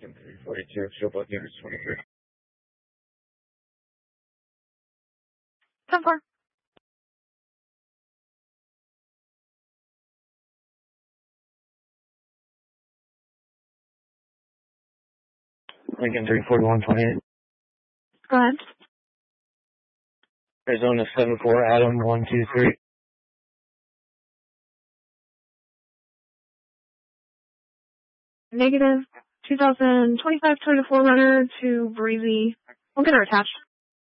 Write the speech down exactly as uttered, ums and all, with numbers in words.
three forty-two, show both units twenty-three. ten four. Lincoln three forty-one twenty-eight. Go ahead. Arizona seven four, Adam one two three. Negative two thousand twenty-five Toyota four runner to Breezy. We'll get her attached.